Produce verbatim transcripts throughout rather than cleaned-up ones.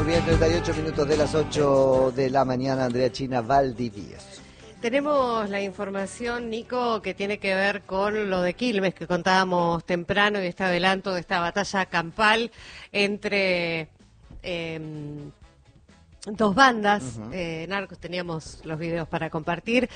Muy bien, treinta y ocho minutos de las ocho de la mañana, Andrea China Valdivieso. Tenemos la información, Nico, que tiene que ver con lo de Quilmes, que contábamos temprano, y este adelanto de esta batalla campal entre eh, dos bandas, uh-huh. eh, narcos. Teníamos los videos para compartir,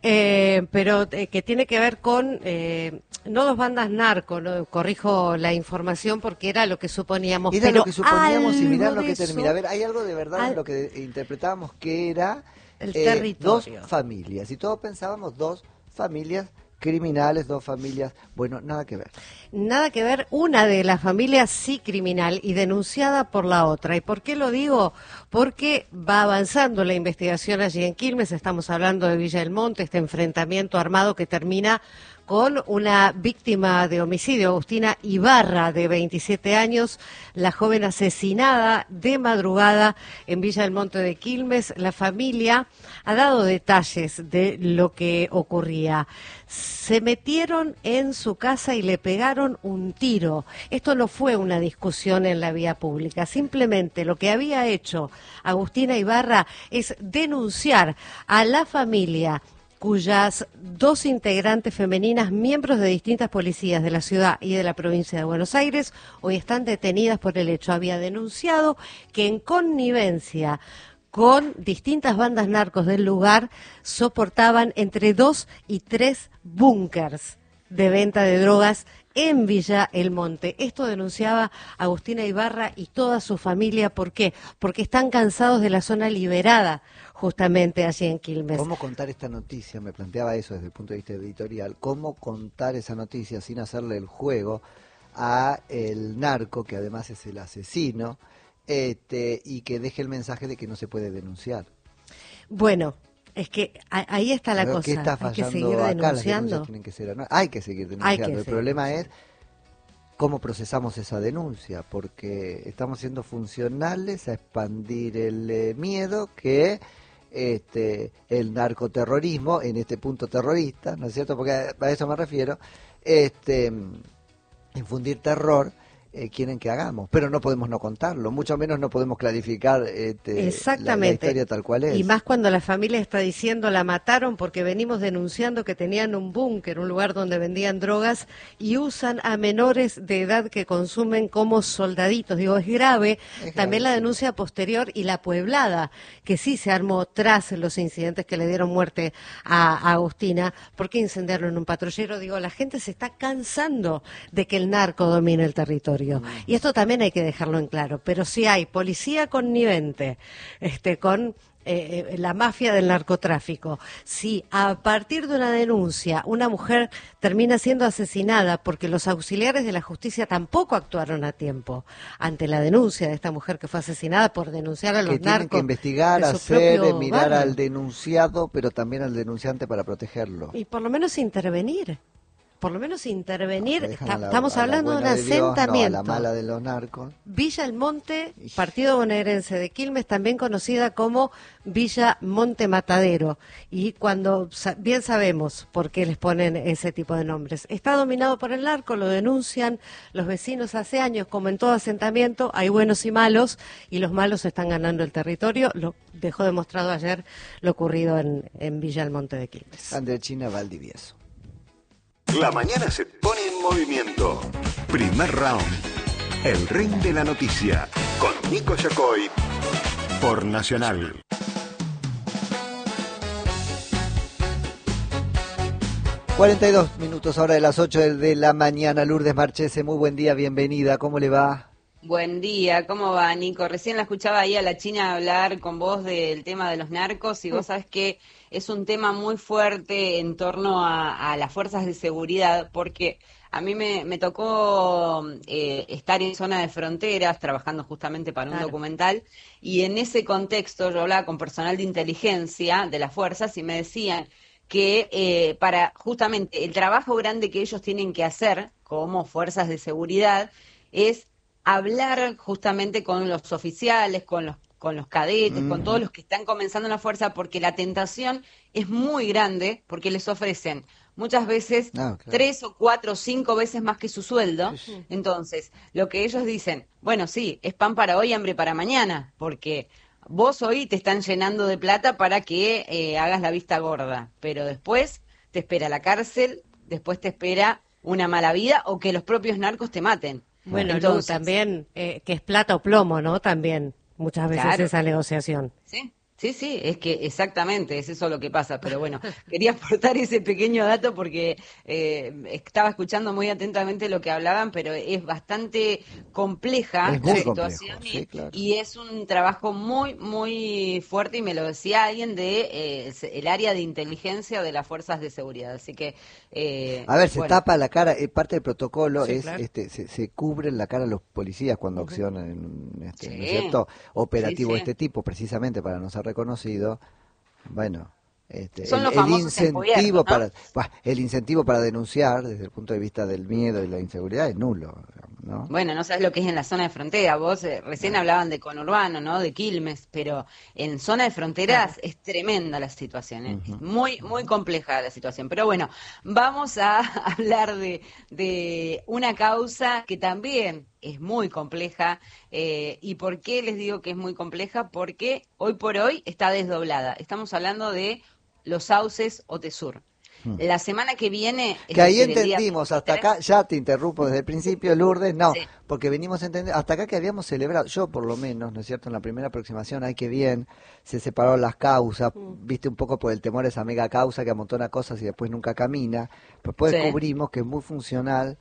eh, pero eh, que tiene que ver con, eh, no dos bandas narcos, no, corrijo la información porque era lo que suponíamos. Era pero lo que suponíamos y mirá lo que eso, termina. A ver, hay algo de verdad al... en lo que interpretábamos que era el eh, territorio. Dos familias, y todos pensábamos dos familias criminales, dos familias, bueno, nada que ver. Nada que ver, una de las familias sí criminal y denunciada por la otra. ¿Y por qué lo digo? Porque va avanzando la investigación allí en Quilmes, estamos hablando de Villa del Monte, este enfrentamiento armado que termina con una víctima de homicidio, Agustina Ibarra, de veintisiete años, la joven asesinada de madrugada en Villa del Monte de Quilmes. La familia ha dado detalles de lo que ocurría. Se metieron en su casa y le pegaron un tiro. Esto no fue una discusión en la vía pública, simplemente lo que había hecho Agustina Ibarra es denunciar a la familia, cuyas dos integrantes femeninas, miembros de distintas policías de la ciudad y de la provincia de Buenos Aires, hoy están detenidas por el hecho. Había denunciado que en connivencia con distintas bandas narcos del lugar soportaban entre dos y tres búnkers de venta de drogas en Villa El Monte. Esto denunciaba Agustina Ibarra y toda su familia. ¿Por qué? Porque están cansados de la zona liberada, justamente allí en Quilmes. ¿Cómo contar esta noticia? Me planteaba eso desde el punto de vista editorial. ¿Cómo contar esa noticia sin hacerle el juego a el narco, que además es el asesino, este, y que deje el mensaje de que no se puede denunciar? Bueno, es que ahí está la Pero cosa. ¿qué está fallando hay que seguir acá? denunciando. Las tienen que ser, ¿no? Hay que seguir denunciando. Que el seguir problema denunciando. es cómo procesamos esa denuncia, porque estamos siendo funcionales a expandir el eh, miedo que este el narcoterrorismo, en este punto terrorista, ¿no es cierto? Porque a, a eso me refiero, este infundir terror. Eh, quieren que hagamos, pero no podemos no contarlo, mucho menos no podemos clarificar este, Exactamente. La, la historia tal cual es. Y más cuando la familia está diciendo la mataron porque venimos denunciando que tenían un búnker, un lugar donde vendían drogas y usan a menores de edad que consumen como soldaditos. Digo, es grave. Es También grave, la denuncia sí. posterior y la pueblada, que sí se armó tras los incidentes que le dieron muerte a, a Agustina, porque incendiaron en un patrullero. Digo, la gente se está cansando de que el narco domine el territorio. Y esto también hay que dejarlo en claro, pero si hay policía connivente este, con eh, la mafia del narcotráfico, si a partir de una denuncia una mujer termina siendo asesinada porque los auxiliares de la justicia tampoco actuaron a tiempo ante la denuncia de esta mujer que fue asesinada por denunciar a los que tienen narcos, que investigar, hacer, mirar barrio. al denunciado, pero también al denunciante para protegerlo. Y por lo menos intervenir. Por lo menos intervenir, está, la, estamos hablando de un asentamiento. De Dios, no, a la mala de los narcos. Villa El Monte, partido bonaerense de Quilmes, también conocida como Villa Monte Matadero. Y cuando bien sabemos por qué les ponen ese tipo de nombres. Está dominado por el narco, lo denuncian los vecinos hace años, como en todo asentamiento, hay buenos y malos, y los malos están ganando el territorio. Lo dejó demostrado ayer lo ocurrido en, en Villa El Monte de Quilmes. Andrea China Valdivieso. La mañana se pone en movimiento. Primer round. El ring de la noticia. Con Nico Yacoy. Por Nacional. cuarenta y dos minutos ahora de las ocho de la mañana. Lourdes Marchese, muy buen día, bienvenida. ¿Cómo le va? Buen día, ¿cómo va, Nico? Recién la escuchaba ahí a la China hablar con vos del tema de los narcos y vos sabés que es un tema muy fuerte en torno a, a las fuerzas de seguridad, porque a mí me, me tocó eh, estar en zona de fronteras trabajando justamente para un claro. documental, y en ese contexto yo hablaba con personal de inteligencia de las fuerzas y me decían que eh, para justamente el trabajo grande que ellos tienen que hacer como fuerzas de seguridad es hablar justamente con los oficiales, con los con los cadetes, mm. con todos los que están comenzando en la fuerza, porque la tentación es muy grande, porque les ofrecen muchas veces Ah, claro. tres o cuatro o cinco veces más que su sueldo. Sí, sí. Entonces, lo que ellos dicen, bueno, sí, es pan para hoy, hambre para mañana, porque vos hoy te están llenando de plata para que eh, hagas la vista gorda, pero después te espera la cárcel, después te espera una mala vida o que los propios narcos te maten. Bueno, Lu, Entonces, también, eh, que es plata o plomo, ¿no? También, muchas veces claro. esa negociación. Sí, sí, sí, es que exactamente es eso lo que pasa, pero bueno, quería aportar ese pequeño dato porque eh, estaba escuchando muy atentamente lo que hablaban, pero es bastante compleja Es la muy situación complejo, y, sí, claro. y es un trabajo muy, muy fuerte y me lo decía alguien de eh, el área de inteligencia de las fuerzas de seguridad, así que eh, A ver, se bueno, tapa la cara, eh, parte del protocolo Sí, es, claro. este, se, se cubren la cara los policías cuando accionan en un, este, ¿no es Sí. cierto? Operativo Sí, de sí. este tipo, precisamente para no ser reconocido. Bueno, este, Son el, los el famosos incentivo encubiertos, ¿no? para, bah, el incentivo para denunciar desde el punto de vista del miedo y la inseguridad es nulo, ¿no? Bueno, no sabes lo que es en la zona de frontera. Vos eh, recién hablaban de conurbano, ¿no? De Quilmes, pero en zona de fronteras es tremenda la situación, ¿eh? Es muy, muy compleja la situación. Pero bueno, vamos a hablar de, de una causa que también es muy compleja. Eh, ¿y por qué les digo que es muy compleja? Porque hoy por hoy está desdoblada. Estamos hablando de los Sauces Otesur. La semana que viene, es Que ahí decir, el día entendimos, hasta veintitrés, acá, ya te interrumpo desde el principio, Lourdes, no, sí. porque venimos a entender, hasta acá que habíamos celebrado, yo por lo menos, ¿no es cierto?, en la primera aproximación, ay, qué bien, se separaron las causas, viste un poco por el temor a esa mega causa que amontona cosas y después nunca camina, pero después Sí. descubrimos que es muy funcional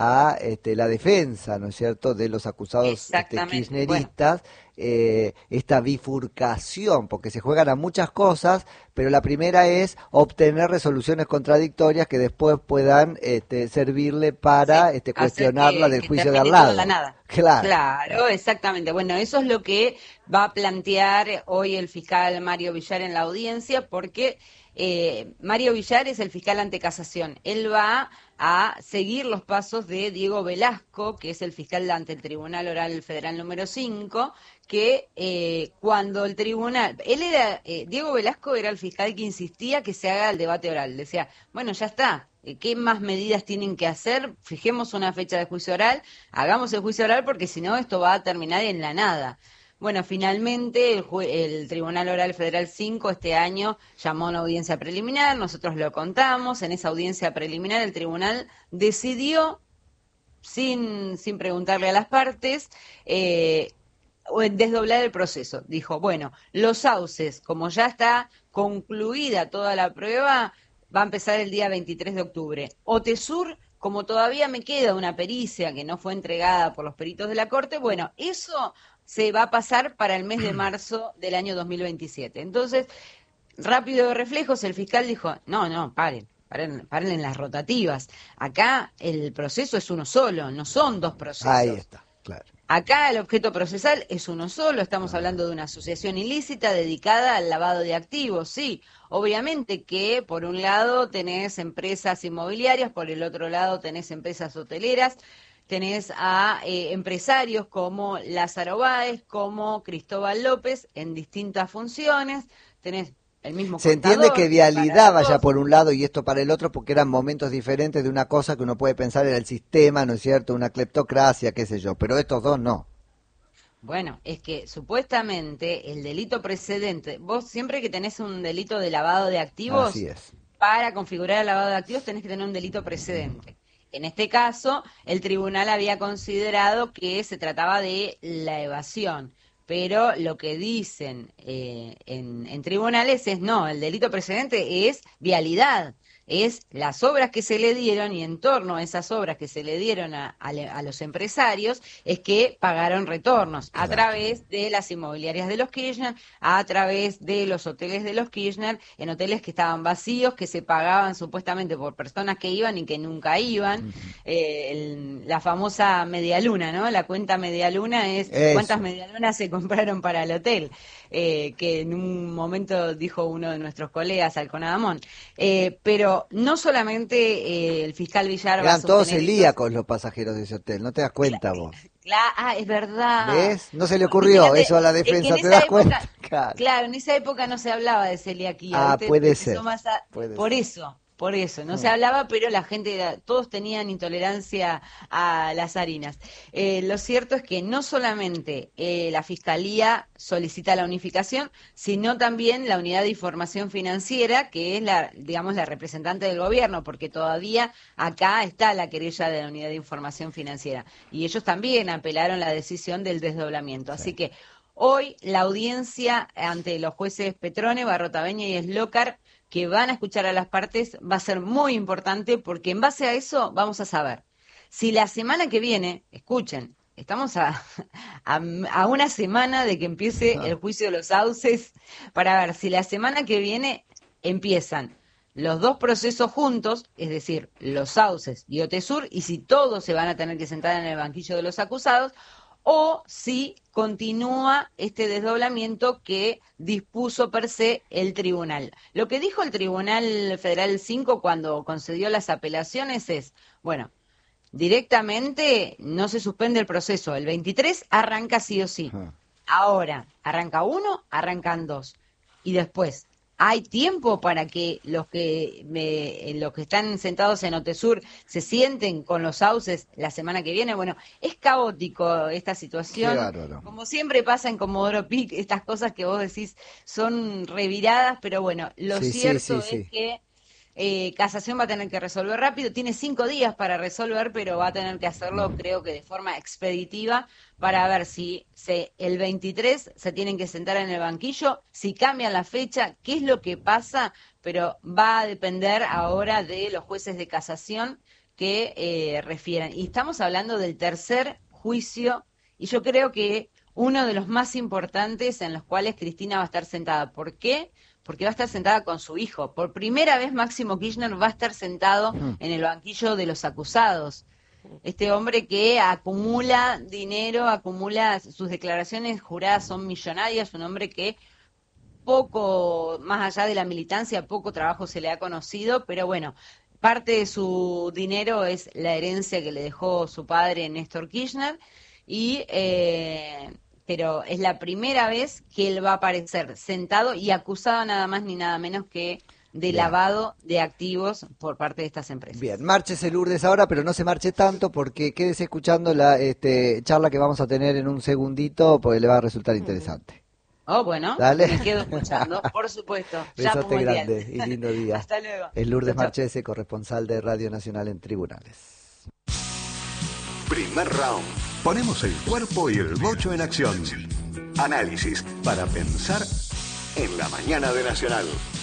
a este, la defensa, ¿no es cierto?, de los acusados este, Exactamente, kirchneristas, eh, esta bifurcación, porque se juegan a muchas cosas, pero la primera es obtener resoluciones contradictorias que después puedan este, servirle para Sí, este, hacer cuestionarla que- del que juicio de al termine todo lado. en la nada. Claro. Claro, exactamente. Bueno, eso es lo que va a plantear hoy el fiscal Mario Villar en la audiencia, porque eh, Mario Villar es el fiscal ante casación. Él va a seguir los pasos de Diego Velasco, que es el fiscal ante el Tribunal Oral Federal número cinco, que eh, cuando el tribunal, él era, eh, Diego Velasco era el fiscal que insistía que se haga el debate oral. Decía, bueno, ya está, eh, ¿qué más medidas tienen que hacer? Fijemos una fecha de juicio oral, hagamos el juicio oral porque si no esto va a terminar en la nada. Bueno, finalmente el, jue- el Tribunal Oral Federal cinco este año llamó a una audiencia preliminar, nosotros lo contamos, en esa audiencia preliminar el tribunal decidió, sin, sin preguntarle a las partes, eh, o en desdoblar el proceso. Dijo, bueno, los sauces, como ya está concluida toda la prueba, va a empezar el día veintitrés de octubre. Otesur, como todavía me queda una pericia que no fue entregada por los peritos de la Corte, bueno, eso se va a pasar para el mes de marzo del año dos mil veintisiete. Entonces, rápido de reflejos, el fiscal dijo, no, no, paren. Paren, paren en las rotativas. Acá el proceso es uno solo, no son dos procesos. Ahí está, claro. Acá el objeto procesal es uno solo, estamos hablando de una asociación ilícita dedicada al lavado de activos, sí. Obviamente que por un lado tenés empresas inmobiliarias, por el otro lado tenés empresas hoteleras, tenés a eh, empresarios como Lázaro Báez, como Cristóbal López en distintas funciones, tenés el mismo Se entiende contador que vialidad para vaya todos. por un lado y esto para el otro porque eran momentos diferentes de una cosa que uno puede pensar en el sistema, ¿no es cierto? Una cleptocracia, qué sé yo, pero estos dos no. Bueno, es que supuestamente el delito precedente, vos siempre que tenés un delito de lavado de activos, Así es. para configurar el lavado de activos tenés que tener un delito precedente. En este caso, el tribunal había considerado que se trataba de la evasión, pero lo que dicen eh, en, en tribunales es no, el delito precedente es vialidad, es las obras que se le dieron y en torno a esas obras que se le dieron a, a, a los empresarios es que pagaron retornos a través de las inmobiliarias de los Kirchner, a través de los hoteles de los Kirchner, en hoteles que estaban vacíos, que se pagaban supuestamente por personas que iban y que nunca iban. Eh, el- la famosa medialuna, ¿no? La cuenta medialuna es Eso. cuántas medialunas se compraron para el hotel, eh, que en un momento dijo uno de nuestros colegas, Alconadamón. Eh, pero no solamente eh, el fiscal Villar va a Eran todos sostener celíacos los pasajeros de ese hotel, no te das cuenta vos. Cla- ah, es verdad. ¿Ves? No se le ocurrió Fíjate, eso a la es que en defensa, ¿te esa das época- cuenta? Claro. Claro, en esa época no se hablaba de celiaquía. Ah, ¿viste? puede Empezó ser, más a- puede por ser. eso, por eso, no Mm. se hablaba, pero la gente, todos tenían intolerancia a las harinas. Eh, lo cierto es que no solamente eh, la Fiscalía solicita la unificación, sino también la Unidad de Información Financiera, que es la, digamos, la representante del gobierno, porque todavía acá está la querella de la Unidad de Información Financiera. Y ellos también apelaron la decisión del desdoblamiento. Sí. Así que hoy la audiencia ante los jueces Petrone, Barrotaveña y Eslocar, que van a escuchar a las partes, va a ser muy importante porque en base a eso vamos a saber si la semana que viene, escuchen, estamos a, a, a una semana de que empiece el juicio de los sauces, para ver si la semana que viene empiezan los dos procesos juntos, es decir, los sauces y Otesur, y si todos se van a tener que sentar en el banquillo de los acusados, o si continúa este desdoblamiento que dispuso per se el tribunal. Lo que dijo el Tribunal Federal cinco cuando concedió las apelaciones es, bueno, directamente no se suspende el proceso, el veintitrés arranca sí o sí. Ahora, arranca uno, arrancan dos. Y después, ¿hay tiempo para que los que me, los que están sentados en Otesur se sienten con los sauces la semana que viene? Bueno, es caótico esta situación. Qué bárbaro. Como siempre pasa en Comodoro Pi, estas cosas que vos decís son reviradas, pero bueno, lo Sí, sí, cierto sí, es sí. que eh, Casación va a tener que resolver rápido, tiene cinco días para resolver, pero va a tener que hacerlo, creo que de forma expeditiva, para ver si se, el veintitrés se tienen que sentar en el banquillo, si cambian la fecha, qué es lo que pasa, pero va a depender ahora de los jueces de casación que eh, refieran. Y estamos hablando del tercer juicio, y yo creo que uno de los más importantes en los cuales Cristina va a estar sentada. ¿Por qué? Porque va a estar sentada con su hijo. Por primera vez Máximo Kirchner va a estar sentado en el banquillo de los acusados. Este hombre que acumula dinero, acumula, sus declaraciones juradas son millonarias, un hombre que poco, más allá de la militancia, poco trabajo se le ha conocido, pero bueno, parte de su dinero es la herencia que le dejó su padre Néstor Kirchner, y eh, pero es la primera vez que él va a aparecer sentado y acusado nada más ni nada menos que de Bien. lavado de activos por parte de estas empresas. Bien, márchese Lourdes ahora, pero no se marche tanto porque quédese escuchando la este, charla que vamos a tener en un segundito porque le va a resultar interesante. Oh, bueno, Dale. me quedo escuchando, por supuesto. Ya Besote pongo el grande dial. y lindo día. Hasta luego. Es Lourdes Chau, chau. Marchese, corresponsal de Radio Nacional en Tribunales. Primer round. Ponemos el cuerpo y el bocho en acción. Análisis para pensar en la mañana de Nacional.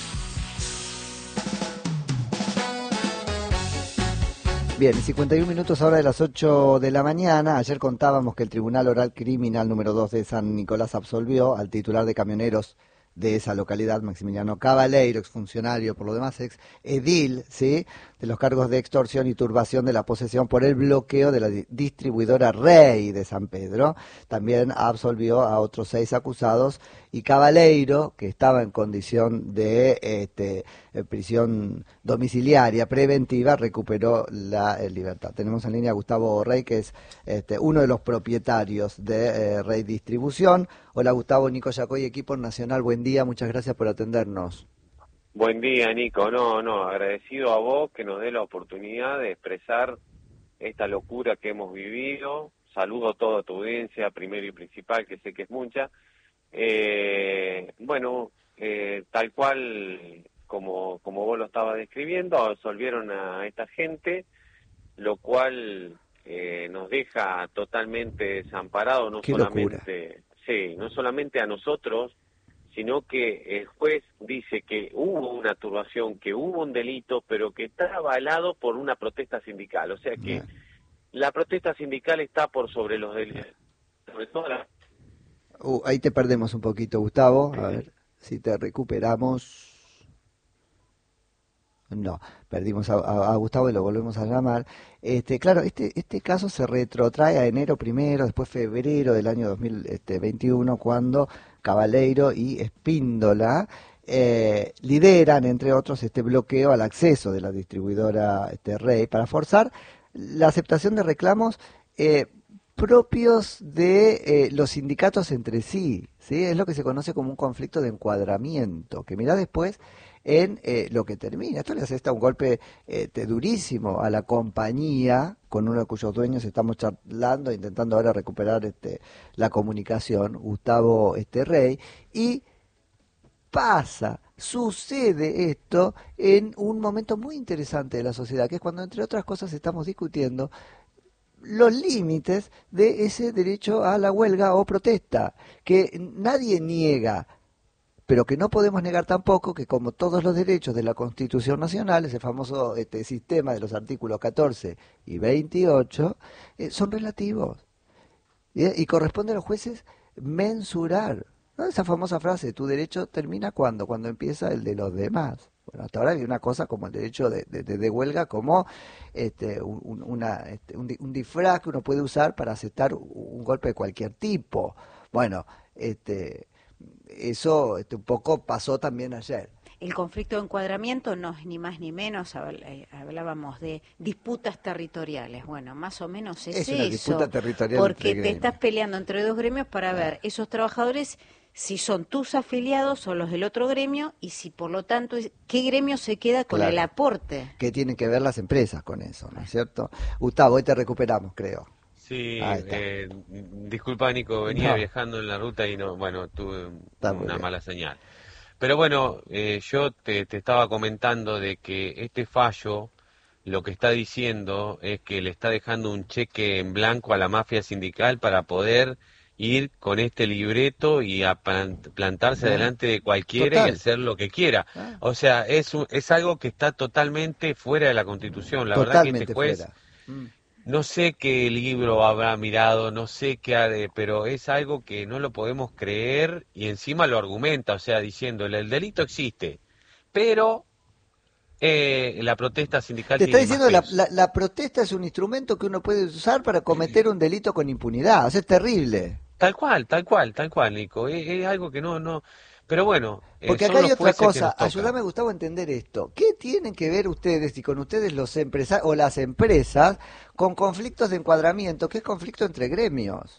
Bien, cincuenta y un minutos ahora de las ocho de la mañana. Ayer contábamos que el Tribunal Oral Criminal número dos de San Nicolás absolvió al titular de camioneros de esa localidad, Maximiliano Cabaleiro, exfuncionario, por lo demás ex edil, ¿sí?, de los cargos de extorsión y turbación de la posesión por el bloqueo de la di- distribuidora Rey de San Pedro. También absolvió a otros seis acusados y Cabaleiro, que estaba en condición de este, eh, prisión domiciliaria preventiva, recuperó la eh, libertad. Tenemos en línea a Gustavo Rey, que es este, uno de los propietarios de eh, Rey Distribución. Hola Gustavo, Nico Yacoy, equipo nacional, buen día, muchas gracias por atendernos. Buen día, Nico. No, no, agradecido a vos que nos dé la oportunidad de expresar esta locura que hemos vivido. Saludo a toda tu audiencia, primero y principal, que sé que es mucha. Eh, bueno, eh, tal cual como, como vos lo estabas describiendo, absolvieron a esta gente, lo cual eh, nos deja totalmente desamparados, no Qué locura. solamente, sí, no solamente a nosotros, sino que el juez dice que hubo una turbación, que hubo un delito, pero que está avalado por una protesta sindical. O sea que Bien. la protesta sindical está por sobre los delitos. Sobre todo la... Uh, ahí te perdemos un poquito, Gustavo. A ver si te recuperamos. No, perdimos a, a- a Gustavo y lo volvemos a llamar. Este, claro, este, este caso se retrotrae a enero primero, después febrero del año dos mil veintiuno, cuando Cabaleiro y Espíndola eh, lideran, entre otros, este bloqueo al acceso de la distribuidora este, Rey para forzar la aceptación de reclamos eh, propios de eh, los sindicatos entre sí, ¿sí? Es lo que se conoce como un conflicto de encuadramiento, que mirá después en eh, lo que termina. Esto le hace un golpe este, durísimo a la compañía, con uno de cuyos dueños estamos charlando, intentando ahora recuperar este, la comunicación, Gustavo este, Rey, y pasa, sucede esto en un momento muy interesante de la sociedad, que es cuando, entre otras cosas, estamos discutiendo los límites de ese derecho a la huelga o protesta, que nadie niega, pero que no podemos negar tampoco que, como todos los derechos de la Constitución Nacional, ese famoso este, sistema de los artículos catorce y veintiocho, eh, son relativos. ¿Sí? Y corresponde a los jueces mensurar, ¿no? Esa famosa frase, tu derecho termina cuando, cuando empieza el de los demás. Bueno, hasta ahora hay una cosa como el derecho de, de, de huelga como este, un, una, este, un, un disfraz que uno puede usar para aceptar un golpe de cualquier tipo. Bueno, este, eso este, un poco pasó también ayer. El conflicto de encuadramiento no es ni más ni menos, hablábamos de disputas territoriales. Bueno, más o menos es, es eso. Una disputa territorial porque te estás peleando entre dos gremios para claro. ver esos trabajadores si son tus afiliados o los del otro gremio, y si por lo tanto, ¿qué gremio se queda con claro. el aporte? ¿Qué tienen que ver las empresas con eso, no es cierto? Gustavo, hoy te recuperamos, creo. Sí, eh, disculpa Nico, venía no. viajando en la ruta y no, bueno, tuve Está una mala señal. Pero bueno, eh, yo te, te estaba comentando de que este fallo lo que está diciendo es que le está dejando un cheque en blanco a la mafia sindical para poder ir con este libreto y a plantarse ah, delante de cualquiera total. Y hacer lo que quiera. Ah. O sea, es un, es algo que está totalmente fuera de la Constitución. La totalmente verdad que este juez, fuera. Mm. no sé qué libro habrá mirado, no sé qué haré, pero es algo que no lo podemos creer y encima lo argumenta, o sea, diciéndole, el delito existe, pero eh, la protesta sindical te tiene está diciendo más la, la, la protesta es un instrumento que uno puede usar para cometer un delito con impunidad. O sea, es terrible. Tal cual, tal cual, tal cual, Nico. Es, es algo que no, no. Pero bueno. Porque eh, acá hay otra cosa. Ayúdame, Gustavo, a entender esto. ¿Qué tienen que ver ustedes y con ustedes los empresarios o las empresas con conflictos de encuadramiento, que es conflicto entre gremios?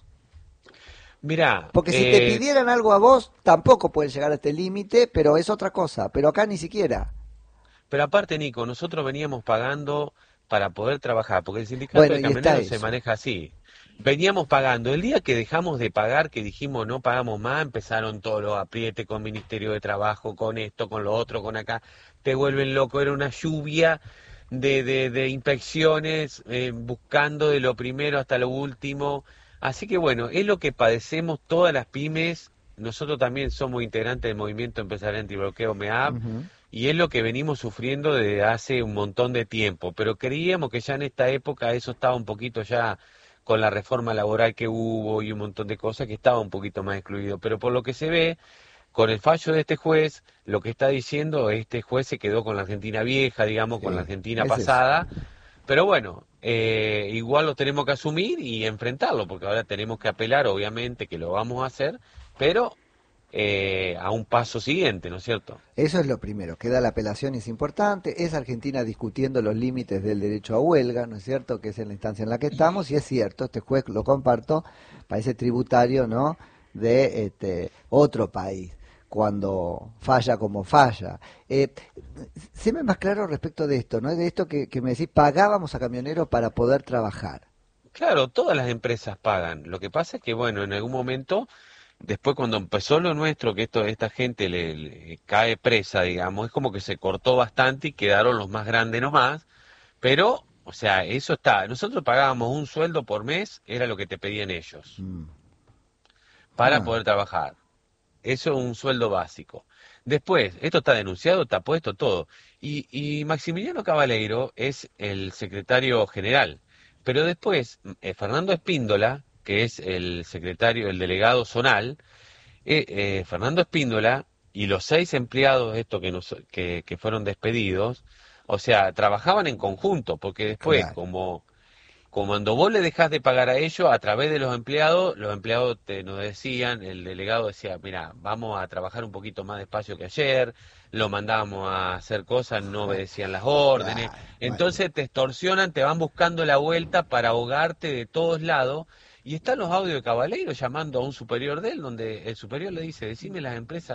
Mirá. Porque si eh... te pidieran algo a vos, tampoco pueden llegar a este límite, pero es otra cosa. Pero acá ni siquiera. Pero aparte, Nico, nosotros veníamos pagando para poder trabajar, porque el sindicato bueno, de camioneros se maneja así. Veníamos pagando. El día que dejamos de pagar, que dijimos no pagamos más, empezaron todos los aprietes con Ministerio de Trabajo, con esto, con lo otro, con acá. Te vuelven loco. Era una lluvia de, de, de inspecciones, eh, buscando de lo primero hasta lo último. Así que bueno, es lo que padecemos todas las pymes. Nosotros también somos integrantes del Movimiento Empresarial Antibloqueo M E A P. Uh-huh. Y es lo que venimos sufriendo desde hace un montón de tiempo. Pero creíamos que ya en esta época eso estaba un poquito ya, con la reforma laboral que hubo y un montón de cosas, que estaba un poquito más excluido. Pero por lo que se ve, con el fallo de este juez, lo que está diciendo, este juez se quedó con la Argentina vieja, digamos, sí, con la Argentina pasada. Eso. Pero bueno, eh, igual lo tenemos que asumir y enfrentarlo, porque ahora tenemos que apelar, obviamente, que lo vamos a hacer, pero eh, a un paso siguiente, ¿no es cierto? Eso es lo primero, queda la apelación, es importante, es Argentina discutiendo los límites del derecho a huelga, ¿no es cierto?, que es en la instancia en la que estamos, y es cierto, este juez, lo comparto, parece tributario, ¿no?, de este otro país, cuando falla como falla. Eh, séme más claro respecto de esto, ¿no?, de esto que, que me decís, pagábamos a camioneros para poder trabajar. Claro, todas las empresas pagan, lo que pasa es que, bueno, en algún momento... Después cuando empezó lo nuestro, que esto esta gente le, le cae presa, digamos, es como que se cortó bastante y quedaron los más grandes nomás, pero, o sea, eso está, nosotros pagábamos un sueldo por mes, era lo que te pedían ellos, mm. para ah. poder trabajar, eso es un sueldo básico. Después, esto está denunciado, está puesto todo, y, y Maximiliano Cabaleiro es el secretario general, pero después, eh, Fernando Espíndola, que es el secretario, el delegado zonal, eh, eh, Fernando Espíndola y los seis empleados estos que, nos, que, que fueron despedidos, o sea, trabajaban en conjunto, porque después, claro. como, como cuando vos le dejás de pagar a ellos, a través de los empleados, los empleados te nos decían, el delegado decía, mira, vamos a trabajar un poquito más despacio que ayer, lo mandábamos a hacer cosas, no obedecían las órdenes, claro, entonces bueno. te extorsionan, te van buscando la vuelta para ahogarte de todos lados. Y están los audios de Cabaleiro llamando a un superior de él, donde el superior le dice, decime las empresas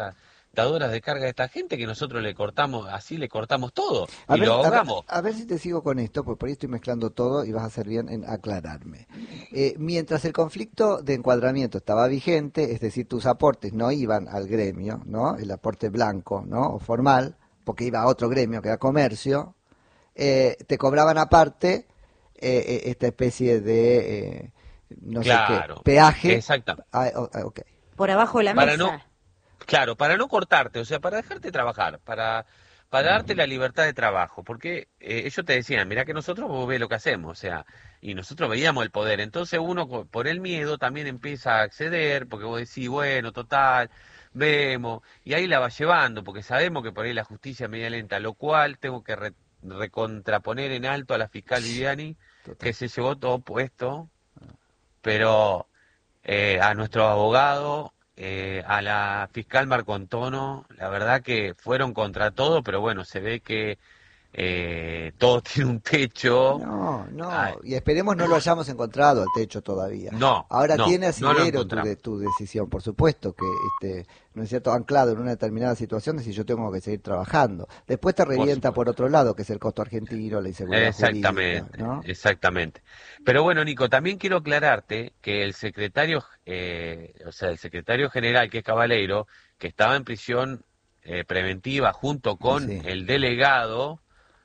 dadoras de carga a esta gente que nosotros le cortamos, así le cortamos todo A y ver, lo a ver- ahogamos. A ver, si te sigo con esto, porque por ahí estoy mezclando todo y vas a hacer bien en aclararme. Eh, mientras el conflicto de encuadramiento estaba vigente, es decir, tus aportes no iban al gremio, ¿no? El aporte blanco, ¿no? O formal, porque iba a otro gremio que era comercio, eh, te cobraban aparte eh, eh, esta especie de, eh, no sé Claro, qué, peaje. exactamente. Ah, o- ah, ok. Por abajo de la Para mesa. no, claro, para no cortarte, o sea, para dejarte trabajar, para, para darte la libertad de trabajo, porque eh, ellos te decían, mirá que nosotros vos ves lo que hacemos, o sea, y nosotros veíamos el poder, entonces uno co- por el miedo también empieza a acceder, porque vos decís, bueno, total, vemos, y ahí la va llevando, porque sabemos que por ahí la justicia es media lenta, lo cual tengo que re- recontraponer en alto a la fiscal Viviani, que se llevó todo puesto, pero eh, a nuestro abogado, eh, a la fiscal Marcontono, la verdad que fueron contra todo, pero bueno, se ve que eh, todo tiene un techo. No, no, Ay. y esperemos no lo hayamos encontrado al techo todavía. No, Ahora no, tiene no lo asidero tu, encontramos. de, tu decisión, por supuesto que, este, no es cierto, anclado en una determinada situación de si yo tengo que seguir trabajando. Después te revienta supuesto. por otro lado, que es el costo argentino, la inseguridad Exactamente, jurídica, ¿no? exactamente. Pero bueno, Nico, también quiero aclararte que el secretario, eh, o sea, el secretario general, que es Cabaleiro, que estaba en prisión eh, preventiva junto con Sí. el delegado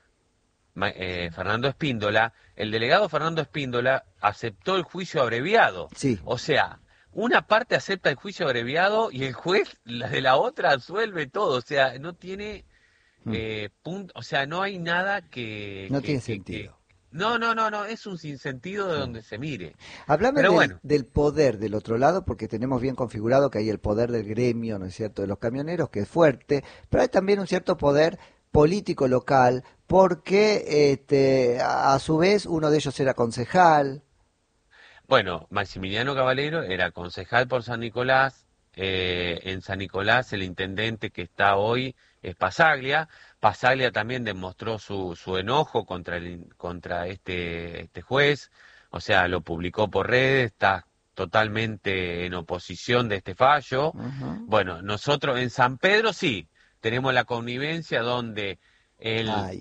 Ma- eh, Fernando Espíndola, el delegado Fernando Espíndola aceptó el juicio abreviado. Sí. O sea, una parte acepta el juicio abreviado y el juez, la de la otra, absuelve todo. O sea, no tiene eh, punto, o sea, no hay nada que... No que- tiene que- sentido. que- no, no, no, no, es un sinsentido de donde se mire. Háblame Pero del, bueno. del poder del otro lado, porque tenemos bien configurado que hay el poder del gremio, ¿no es cierto?, de los camioneros, que es fuerte, pero hay también un cierto poder político local, porque este, a, a su vez uno de ellos era concejal. Bueno, Maximiliano Caballero era concejal por San Nicolás. Eh, en San Nicolás el intendente que está hoy es Pasaglia. Pasaglia también demostró su, su enojo contra, el, contra este, este juez, o sea, lo publicó por redes, está totalmente en oposición de este fallo. Ujú. Bueno, nosotros en San Pedro sí, tenemos la connivencia donde el, Ay.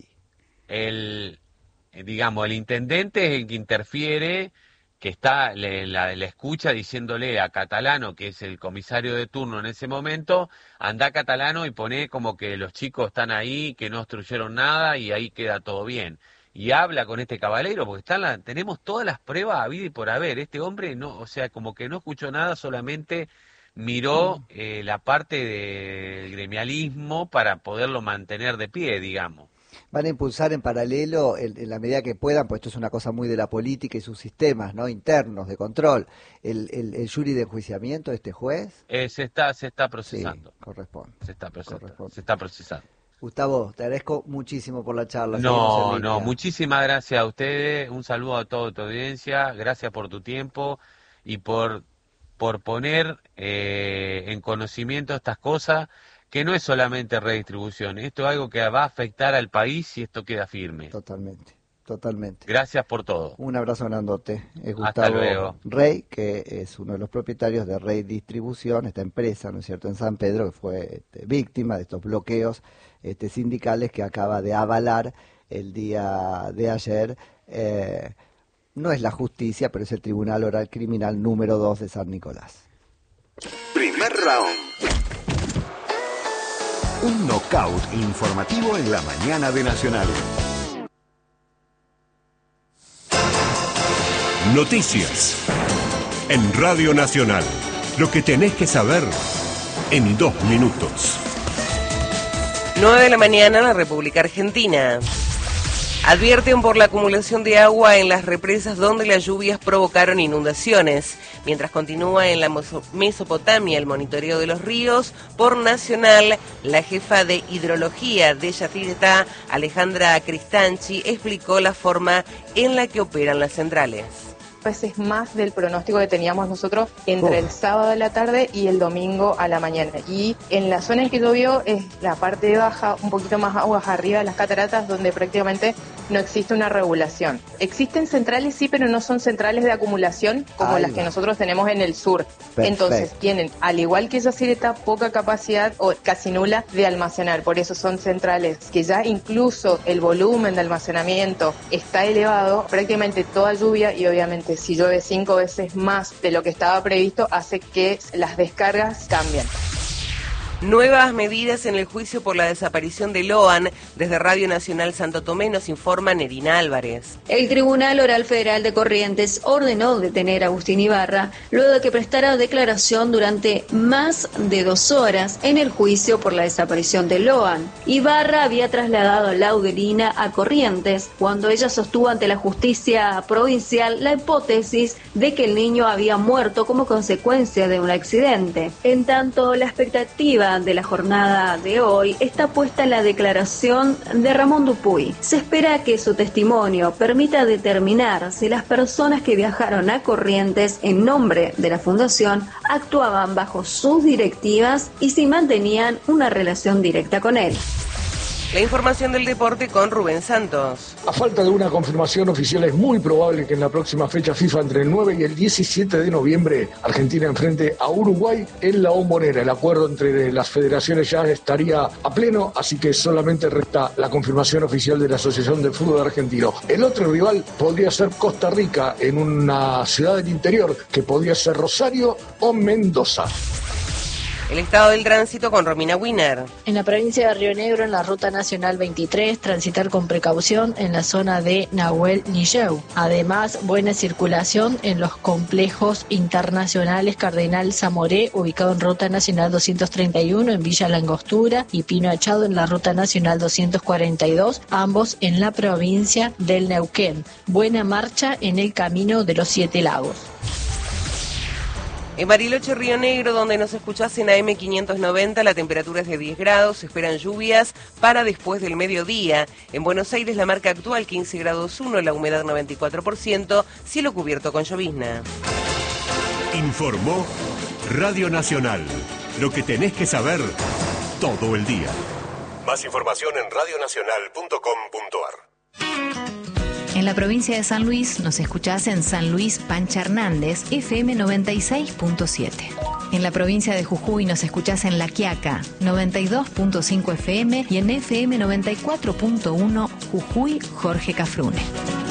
el eh, digamos, el intendente es el que interfiere, que está en la, la escucha diciéndole a Catalano, que es el comisario de turno en ese momento, anda Catalano y pone como que los chicos están ahí, que no obstruyeron nada y ahí queda todo bien. Y habla con este caballero, porque están la, tenemos todas las pruebas a vida y por haber. Este hombre, no, o sea, como que no escuchó nada, solamente miró eh, la parte del gremialismo para poderlo mantener de pie, digamos. Van a impulsar en paralelo, en, en la medida que puedan, pues esto es una cosa muy de la política y sus sistemas, ¿no?, internos de control, el, el, el jury de enjuiciamiento de este juez. Eh, se está, se está Sí, procesando. corresponde. Se está procesando. Corresponde. Se está procesando. Gustavo, te agradezco muchísimo por la charla. Seguimos No, en no, línea. muchísimas gracias a ustedes, un saludo a toda tu audiencia, gracias por tu tiempo y por, por poner eh, en conocimiento estas cosas, que no es solamente redistribución, esto es algo que va a afectar al país si esto queda firme. Totalmente, totalmente. Gracias por todo. Un abrazo grandote. Es Hasta Gustavo luego. Rey, que es uno de los propietarios de Rey Distribución, esta empresa, ¿no es cierto?, en San Pedro, que fue este, víctima de estos bloqueos este, sindicales que acaba de avalar el día de ayer. Eh, no es la justicia, pero es el Tribunal Oral Criminal número dos de San Nicolás. Primer round. Un knockout informativo en la mañana de Nacional. Noticias. En Radio Nacional. Lo que tenés que saber en dos minutos. nueve de la mañana en la República Argentina. Advierten por la acumulación de agua en las represas donde las lluvias provocaron inundaciones. Mientras continúa en la Mesopotamia el monitoreo de los ríos, por Nacional, la jefa de hidrología de Yacyretá, Alejandra Cristanchi, explicó la forma en la que operan las centrales. veces más del pronóstico que teníamos nosotros entre Oh. el sábado a la tarde y el domingo a la mañana. Y en la zona en que llovió es la parte baja, un poquito más aguas arriba de las cataratas, donde prácticamente no existe una regulación. Existen centrales, sí, pero no son centrales de acumulación como Ahí las que va. nosotros tenemos en el sur. Perfecto. Entonces tienen, al igual que Yacyretá, poca capacidad o casi nula de almacenar. Por eso son centrales que ya incluso el volumen de almacenamiento está elevado. Prácticamente toda lluvia, y obviamente si llueve cinco veces más de lo que estaba previsto, hace que las descargas cambien. Nuevas medidas en el juicio por la desaparición de Loan. Desde Radio Nacional Santo Tomé nos informa Nerina Álvarez. El Tribunal Oral Federal de Corrientes ordenó detener a Agustín Ibarra luego de que prestara declaración durante más de dos horas en el juicio por la desaparición de Loan. Ibarra había trasladado a Laudelina a Corrientes cuando ella sostuvo ante la justicia provincial la hipótesis de que el niño había muerto como consecuencia de un accidente. En tanto, la expectativa de la jornada de hoy está puesta en la declaración de Ramón Dupuy. Se espera que su testimonio permita determinar si las personas que viajaron a Corrientes en nombre de la fundación actuaban bajo sus directivas y si mantenían una relación directa con él. La información del deporte con Rubén Santos. A falta de una confirmación oficial, es muy probable que en la próxima fecha FIFA entre el nueve y el diecisiete de noviembre Argentina enfrente a Uruguay en la Bombonera. El acuerdo entre las federaciones ya estaría a pleno, así que solamente resta la confirmación oficial de la Asociación de Fútbol Argentino. El otro rival podría ser Costa Rica en una ciudad del interior, que podría ser Rosario o Mendoza. El estado del tránsito con Romina Wiener. En la provincia de Río Negro, en la ruta nacional veintitrés, transitar con precaución en la zona de Nahuel Nilleu. Además, buena circulación en los complejos internacionales Cardenal Zamoré, ubicado en ruta nacional doscientos treinta y uno en Villa Langostura, y Pino Achado en la ruta nacional doscientos cuarenta y dos, ambos en la provincia del Neuquén. Buena marcha en el camino de los Siete Lagos. En Bariloche, Río Negro, donde nos escuchás en A M quinientos noventa, la temperatura es de diez grados, se esperan lluvias para después del mediodía. En Buenos Aires, la marca actual quince grados uno, la humedad noventa y cuatro por ciento, cielo cubierto con llovizna. Informó Radio Nacional. Lo que tenés que saber todo el día. Más información en radio nacional punto com punto ar. En la provincia de San Luis nos escuchás en San Luis Pancha Hernández, F M noventa y seis punto siete. En la provincia de Jujuy nos escuchás en La Quiaca, noventa y dos punto cinco F M y en F M noventa y cuatro punto uno Jujuy Jorge Cafrune.